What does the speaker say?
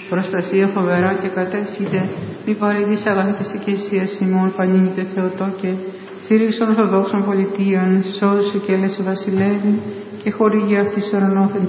προστασία φοβερά και κατέσχυτε, μη παρήγεις αγαθητες εκκλησίας ημών, πανίμητε Θεοτόκε, στήριξον ορθοδόξων πολιτείων, σώζουσε και έλεσε βασιλεύει, και χορηγεί αυτής ουρανόθεν